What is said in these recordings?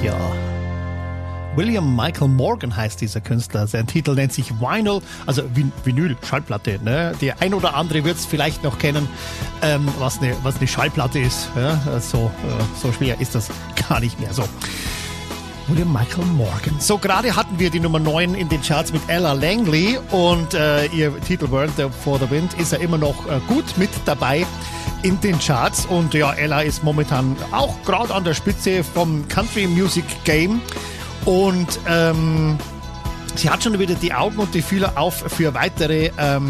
ja. William Michael Morgan heißt dieser Künstler. Sein Titel nennt sich Vinyl, also Vinyl, Schallplatte. Ne? Der ein oder andere wird es vielleicht noch kennen, was eine Schallplatte ist. Ja? So schwer ist das gar nicht mehr. So. William Michael Morgan. So, gerade hatten wir die Nummer 9 in den Charts mit Ella Langley und ihr Titel World for the Wind ist ja immer noch gut mit dabei in den Charts. Und ja, Ella ist momentan auch gerade an der Spitze vom Country Music Game. Und sie hat schon wieder die Augen und die Fühler auf für weitere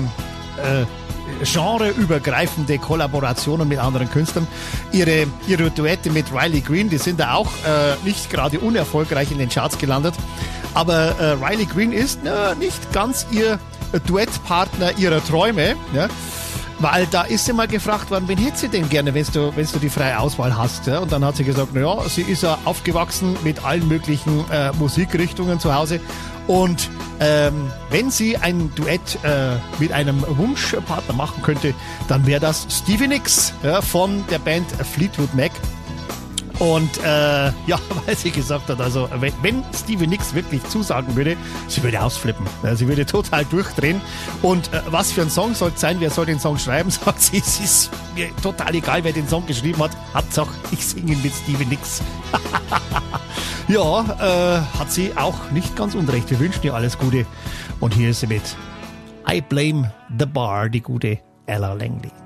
genreübergreifende Kollaborationen mit anderen Künstlern. Ihre Duette mit Riley Green, die sind da auch nicht gerade unerfolgreich in den Charts gelandet. Aber Riley Green ist nicht ganz ihr Duettpartner ihrer Träume. Ja? Weil da ist sie mal gefragt worden, wen hättest du denn gerne, wenn du die freie Auswahl hast? Ja? Und dann hat sie gesagt, naja, sie ist ja aufgewachsen mit allen möglichen Musikrichtungen zu Hause. Und wenn sie ein Duett mit einem Wunschpartner machen könnte, dann wäre das Stevie Nicks von der Band Fleetwood Mac. Und weil sie gesagt hat, also wenn Stevie Nicks wirklich zusagen würde, sie würde ausflippen. Sie würde total durchdrehen. Und was für ein Song soll es sein? Wer soll den Song schreiben? Sagt sie, es ist mir total egal, wer den Song geschrieben hat. Hauptsache, ich singe mit Stevie Nicks. Ja, hat sie auch nicht ganz unrecht. Wir wünschen ihr alles Gute. Und hier ist sie mit I Blame the Bar, die gute Ella Langley.